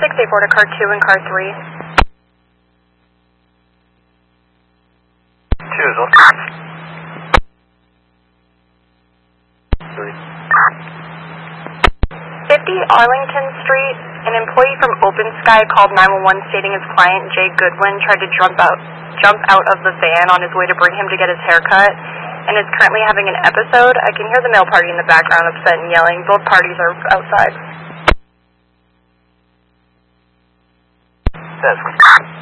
684 to car 2 and car 3. 2 is on. 50 Arlington Street, an employee from Open Sky called 911 stating his client, Jay Goodwin, tried to jump out of the van on his way to bring him to get his hair cut, and is currently having an episode. I can hear the male party in the background upset and yelling. Both parties are outside. Desk.